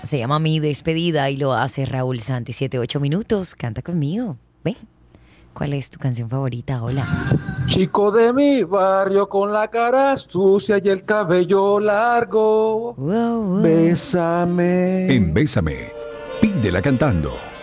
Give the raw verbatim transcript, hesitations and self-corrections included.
Se llama Mi Despedida y lo hace Raúl Santi. Siete, ocho minutos. Canta conmigo. Ven. ¿Cuál es tu canción favorita? Hola. Chico de mi barrio con la cara sucia y el cabello largo. Wow, wow. Bésame. En Bésame, pídela cantando.